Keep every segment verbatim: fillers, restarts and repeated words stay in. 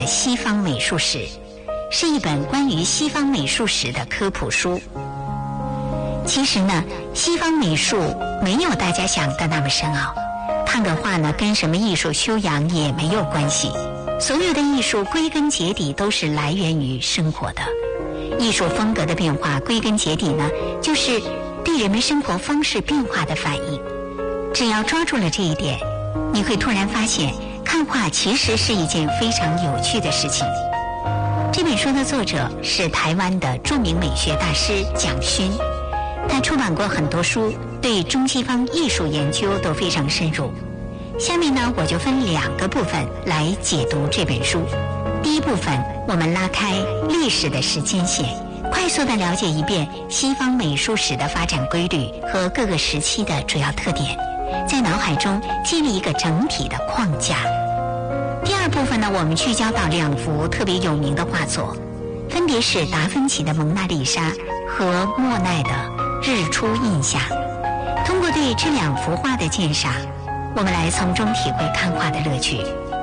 西方美术史，是一本关于西方美术史的科普书。其实呢，西方美术没有大家想的那么深奥，看个画呢跟什么艺术修养也没有关系。所有的艺术归根结底都是来源于生活的。艺术风格的变化归根结底呢，就是对人们生活方式变化的反应。只要抓住了这一点，你会突然发现看画其实是一件非常有趣的事情。这本书的作者是台湾的著名美学大师蒋勋，他出版过很多书，对中西方艺术研究都非常深入。下面呢，我就分两个部分来解读这本书。第一部分，我们拉开历史的时间线，快速地了解一遍西方美术史的发展规律和各个时期的主要特点，在脑海中建立一个整体的框架。第二部分呢，我们聚焦到两幅特别有名的画作，分别是达芬奇的《蒙娜丽莎》和莫奈的《日出印象》。通过对这两幅画的鉴赏，我们来从中体会看画的乐趣。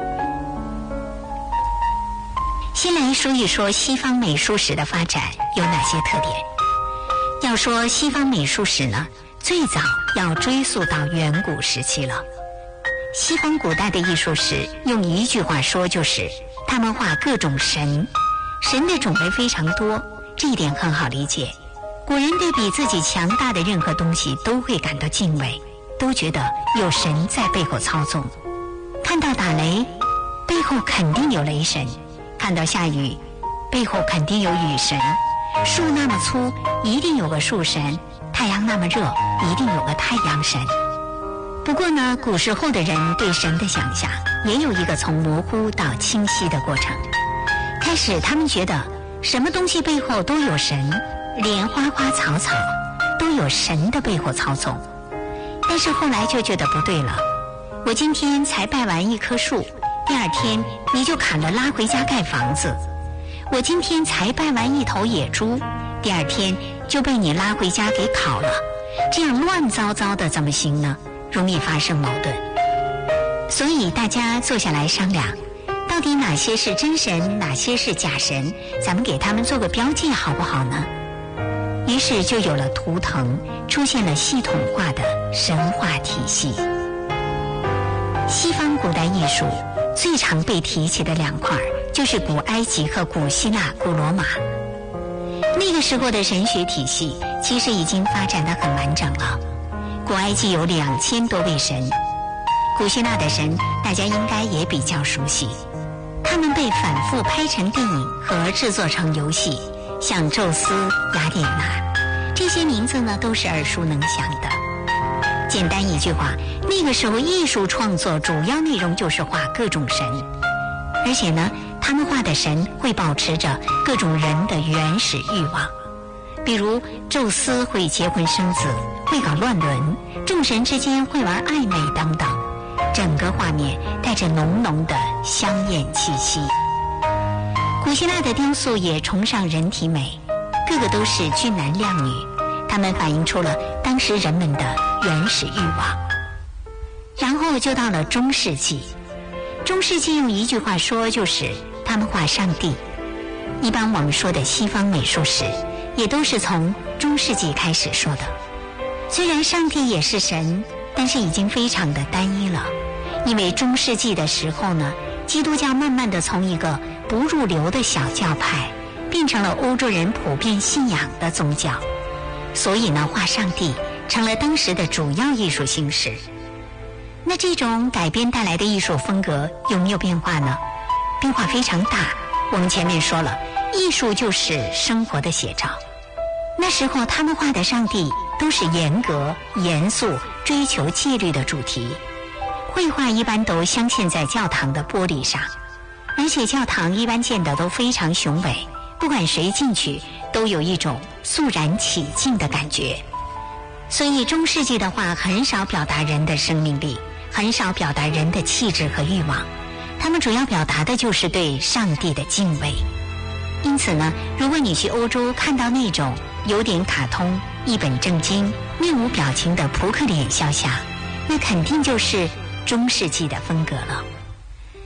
先来说一说西方美术史的发展有哪些特点。要说西方美术史呢，最早要追溯到远古时期了。西方古代的艺术史用一句话说，就是他们画各种神，神的种类非常多，这一点很好理解。古人对比自己强大的任何东西都会感到敬畏，都觉得有神在背后操纵。看到打雷，背后肯定有雷神；看到下雨，背后肯定有雨神；树那么粗，一定有个树神；太阳那么热，一定有个太阳神。不过呢，古时候的人对神的想象也有一个从模糊到清晰的过程。开始他们觉得什么东西背后都有神，连花花草草都有神的背后操纵。但是后来就觉得不对了，我今天才拜完一棵树，第二天你就砍了拉回家盖房子；我今天才拜完一头野猪，第二天就被你拉回家给烤了，这样乱糟糟的怎么行呢？容易发生矛盾。所以大家坐下来商量，到底哪些是真神，哪些是假神，咱们给他们做个标记好不好呢？于是就有了图腾，出现了系统化的神话体系。西方古代艺术最常被提起的两块就是古埃及和古希腊、古罗马。那个时候的神学体系其实已经发展得很完整了。古埃及有两千多位神，古希腊的神大家应该也比较熟悉，他们被反复拍成电影和制作成游戏，像宙斯、雅典娜，这些名字呢都是耳熟能详的。简单一句话，那个时候艺术创作主要内容就是画各种神，而且呢，他们画的神会保持着各种人的原始欲望。比如宙斯会结婚生子，会搞乱伦，众神之间会玩暧昧等等，整个画面带着浓浓的香艳气息。古希腊的雕塑也崇尚人体美，个个都是俊男靓女，他们反映出了当时人们的原始欲望。然后就到了中世纪，中世纪用一句话说，就是他们画上帝。一般我们说的西方美术史也都是从中世纪开始说的。虽然上帝也是神，但是已经非常的单一了，因为中世纪的时候呢，基督教慢慢的从一个不入流的小教派变成了欧洲人普遍信仰的宗教，所以呢，画上帝成了当时的主要艺术形式。那这种改编带来的艺术风格有没有变化呢？变化非常大。我们前面说了，艺术就是生活的写照。那时候他们画的上帝都是严格、严肃、追求纪律的主题。绘画一般都镶嵌在教堂的玻璃上，而且教堂一般建的都非常雄伟，不管谁进去都有一种肃然起敬的感觉。所以中世纪的画很少表达人的生命力，很少表达人的气质和欲望，他们主要表达的就是对上帝的敬畏。因此呢，如果你去欧洲看到那种有点卡通、一本正经、面无表情的扑克脸肖像，那肯定就是中世纪的风格了。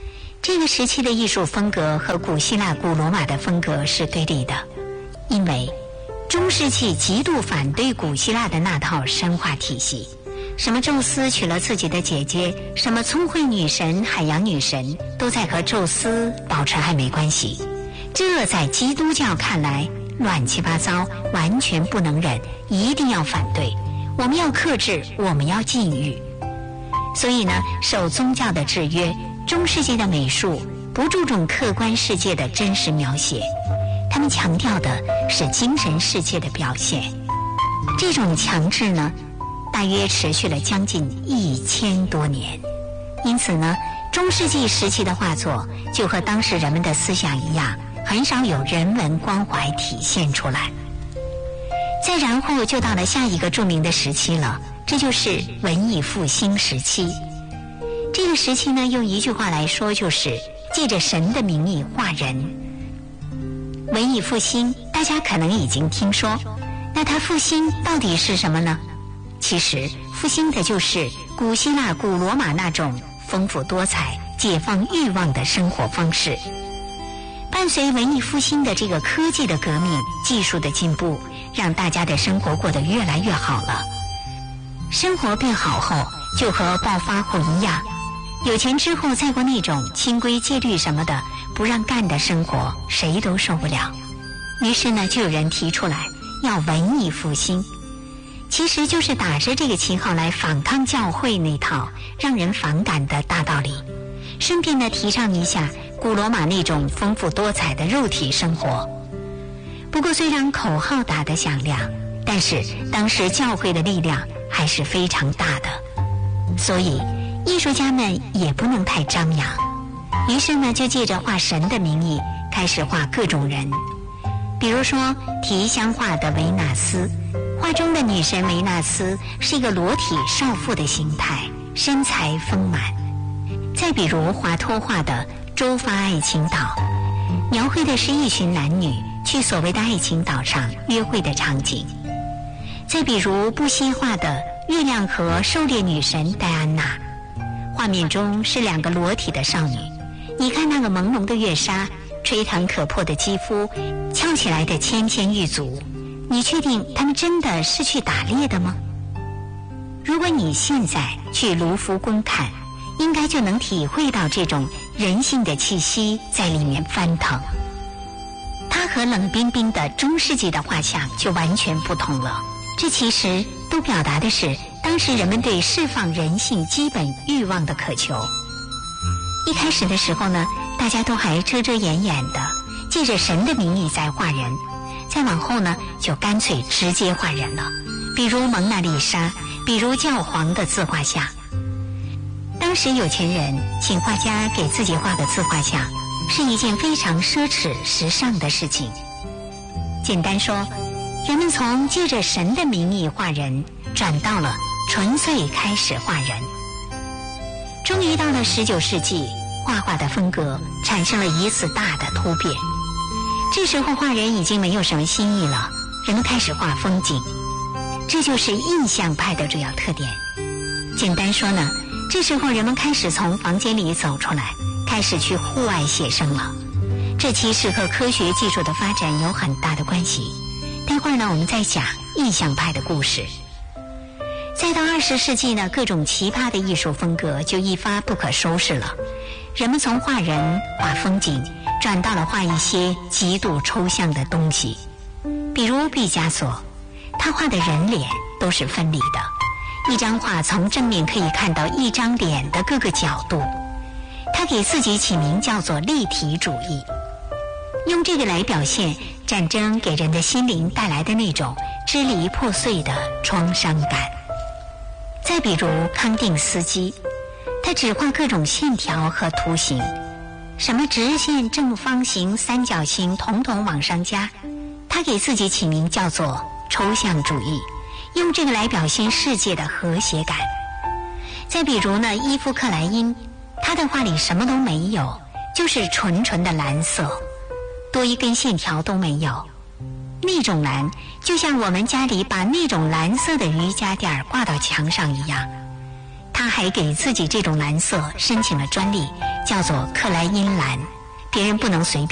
这个时期的艺术风格和古希腊、古罗马的风格是对立的，因为中世纪极度反对古希腊的那套神话体系，什么宙斯娶了自己的姐姐，什么聪慧女神、海洋女神都在和宙斯保持暧昧关系，这在基督教看来乱七八糟，完全不能忍，一定要反对，我们要克制，我们要禁欲。所以呢，受宗教的制约，中世纪的美术不注重客观世界的真实描写，他们强调的是精神世界的表现。这种强制呢，大约持续了将近一千多年。因此呢，中世纪时期的画作就和当时人们的思想一样，很少有人文关怀体现出来。再然后就到了下一个著名的时期了，这就是文艺复兴时期。这个时期呢，用一句话来说，就是借着神的名义画人。文艺复兴大家可能已经听说，那它复兴到底是什么呢？其实复兴的就是古希腊、古罗马那种丰富多彩、解放欲望的生活方式。伴随文艺复兴的这个科技的革命、技术的进步，让大家的生活过得越来越好了。生活变好后，就和暴发户一样，有钱之后再过那种清规戒律什么的不让干的生活，谁都受不了。于是呢，就有人提出来要文艺复兴，其实就是打着这个旗号来反抗教会那套让人反感的大道理，顺便呢提倡一下古罗马那种丰富多彩的肉体生活。不过虽然口号打得响亮，但是当时教会的力量还是非常大的，所以艺术家们也不能太张扬，于是呢就借着画神的名义开始画各种人。比如说提香画的维纳斯，画中的女神维纳斯是一个裸体少妇的形态，身材丰满。再比如华托画的周发爱情岛，描绘的是一群男女去所谓的爱情岛上约会的场景。再比如布希画的月亮河狩猎女神戴安娜，画面中是两个裸体的少女，你看那个朦胧的月纱，吹弹可破的肌肤，翘起来的纤纤玉足，你确定他们真的是去打猎的吗？如果你现在去卢浮宫看，应该就能体会到这种人性的气息在里面翻腾。它和冷冰冰的中世纪的画像就完全不同了，这其实都表达的是当时人们对释放人性基本欲望的渴求。一开始的时候呢，大家都还遮遮掩掩的，借着神的名义在画人，再往后呢，就干脆直接画人了，比如蒙娜丽莎，比如教皇的自画像。当时有钱人请画家给自己画个自画像，是一件非常奢侈时尚的事情。简单说，人们从借着神的名义画人，转到了纯粹开始画人。终于到了十九世纪，画画的风格产生了一次大的突变。这时候画人已经没有什么新意了，人们开始画风景，这就是印象派的主要特点。简单说呢，这时候人们开始从房间里走出来，开始去户外写生了。这其实和科学技术的发展有很大的关系。待会儿呢，我们再讲印象派的故事。再到二十世纪呢，各种奇葩的艺术风格就一发不可收拾了。人们从画人、画风景，转到了画一些极度抽象的东西。比如毕加索，他画的人脸都是分离的，一张画从正面可以看到一张脸的各个角度。他给自己起名叫做立体主义，用这个来表现战争给人的心灵带来的那种支离破碎的创伤感。再比如康定斯基，他只画各种线条和图形，什么直线、正方形、三角形统统往上加，他给自己起名叫做抽象主义，用这个来表现世界的和谐感。再比如呢，伊夫克莱因，他的画里什么都没有，就是纯纯的蓝色，多一根线条都没有。那种蓝就像我们家里把那种蓝色的瑜伽垫挂到墙上一样。他他还给自己这种蓝色申请了专利，叫做克莱因蓝，别人不能随便